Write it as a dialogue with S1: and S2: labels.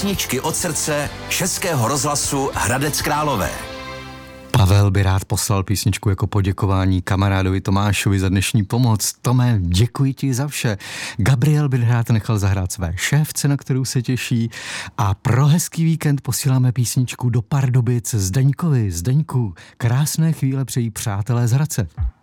S1: Písničky od srdce Českého rozhlasu Hradec Králové.
S2: Pavel by rád poslal písničku jako poděkování kamarádovi Tomášovi za dnešní pomoc. Tome, děkuji ti za vše. Gabriel by rád nechal zahrát své šéfce, na kterou se těší. A pro hezký víkend posíláme písničku do Pardubic Zdeňkovi. Zdeňku, krásné chvíle přejí přátelé z Hradce.